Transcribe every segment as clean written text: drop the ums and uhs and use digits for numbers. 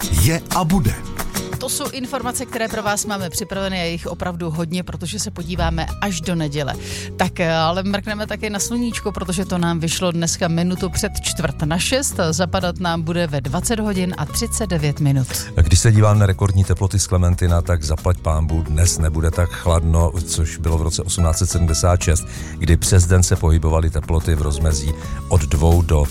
Je a bude. To jsou informace, které pro vás máme připravené a je jich opravdu hodně, protože se podíváme až do neděle. Tak ale mrkneme také na sluníčko, protože to nám vyšlo dneska minutu před 5:45. Zapadat nám bude ve 20 hodin a 39 minut. Když se dívám na rekordní teploty z Klementina, tak zaplať pánbůh dnes nebude tak chladno, což bylo v roce 1876, kdy přes den se pohybovaly teploty v rozmezí od 2 do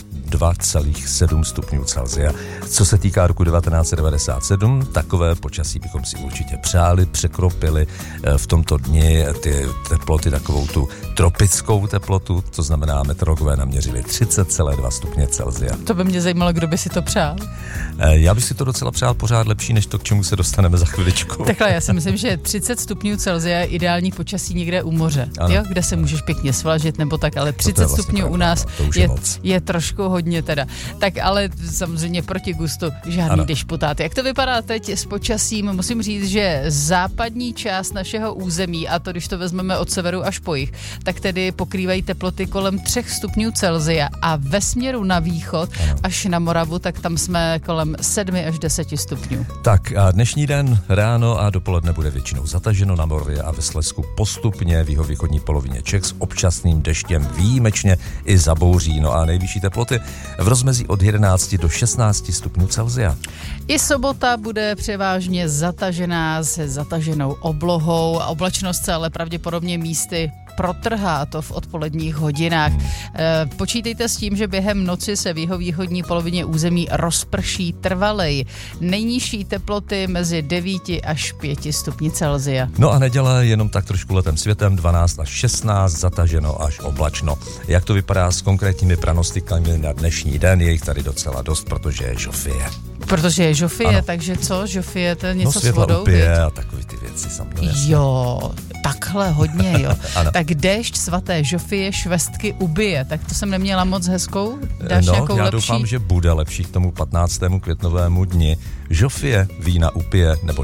2,7 stupňů Celsia. Co se týká roku 1997, takové počasí bychom si určitě přáli, překropili v tomto dni ty teploty, takovou tu tropickou teplotu, to znamená meteorologové naměřili 30,2 stupně Celsia. To by mě zajímalo, kdo by si to přál. Já bych si to docela přál pořád lepší, než to, k čemu se dostaneme za chviličku. Takhle, já si myslím, že 30 stupňů Celsia je ideální počasí někde u moře, jo? Kde se můžeš pěkně svlažit nebo tak, ale 30 vlastně stupňů pravda, u nás je trošku hodně teda. Tak ale samozřejmě proti gustu žádný dešputát. Jak to vypadá teď s počasím? Musím říct, že západní část našeho území, a to když to vezmeme od severu až po jih, tak tedy pokrývají teploty kolem 3 stupňů Celsia a ve směru na východ až na Moravu, tak tam jsme kolem 7 až 10 stupňů. Tak a dnešní den ráno a dopoledne bude většinou zataženo na Moravě a ve Slezsku postupně v jihovýchodní polovině Čech s občasným deštěm výjimečně i zabouří. No a nejvyšší teploty v rozmezí od 11 do 16 stupňů Celsia. I sobota bude převážně zatažená se zataženou oblohou a oblačnost se ale pravděpodobně místy protrhá to v odpoledních hodinách. Počítejte s tím, že během noci se v jihovýchodní polovině území rozprší trvalej. Nejnižší teploty mezi 9 až 5 stupni Celsia. No a neděle jenom tak trošku letem světem 12 až 16, zataženo až oblačno. Jak to vypadá s konkrétními pranostikami na dnešní den? Je jich tady docela dost, protože je žofie. Protože je žofie, takže co? Žofie, to je něco s vodou? Upije a takový ty věci samozřejmě. Jo, takhle hodně, jo. Tak déšť svaté žofie švestky ubije, tak to jsem neměla moc hezkou? Dáš nějakou já lepší? Doufám, že bude lepší k tomu 15. květnovému dni. Žofie vína upije, nebo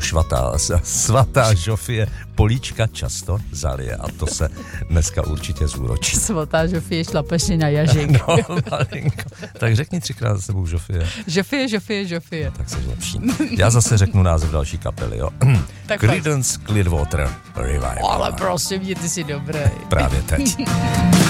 svatá žofie políčka často zalije a to se dneska určitě zúročí. Svatá žofie šlape si na jažek. No, malinko. Tak řekni 3krát za sebou žofie. Žofie. Tak seš lepší. Já zase řeknu název další kapely, jo. Creedence Clearwater Revival. Ale prosím, ty jsi dobrý. Právě teď.